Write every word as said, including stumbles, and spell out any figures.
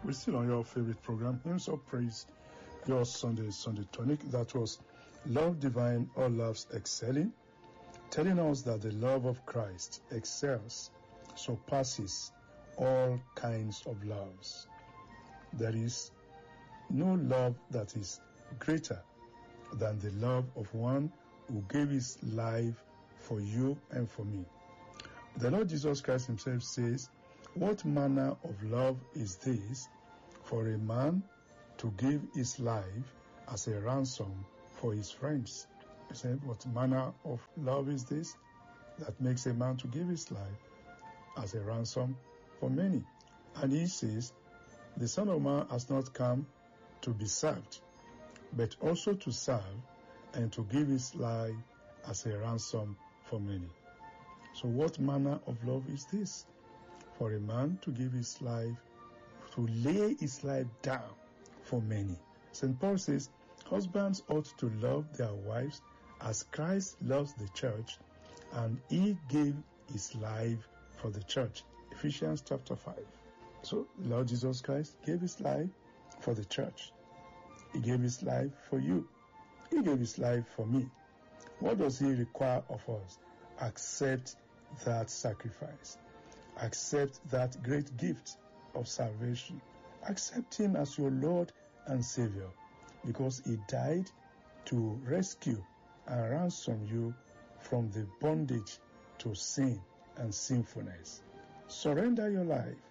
We're still on your favorite program, Hymns of Praise, your Sunday, Sunday tonic. That was Love Divine, All Loves Excelling, telling us that the love of Christ excels, surpasses all kinds of loves. There is no love that is greater than the love of one who gave his life for you and for me. The Lord Jesus Christ himself says, "What manner of love is this, for a man to give his life as a ransom for his friends?" He said, "What manner of love is this that makes a man to give his life as a ransom for many?" And he says, "The Son of Man has not come to be served, but also to serve and to give his life as a ransom for many." So what manner of love is this? For a man to give his life, to lay his life down for many. Saint Paul says, husbands ought to love their wives as Christ loves the church, and he gave his life for the church. Ephesians chapter five. So the Lord Jesus Christ gave his life for the church. He gave his life for you. He gave his life for me. What does he require of us? Accept that sacrifice. Accept that great gift of salvation. Accept him as your Lord and Savior, because he died to rescue and ransom you from the bondage to sin and sinfulness. Surrender your life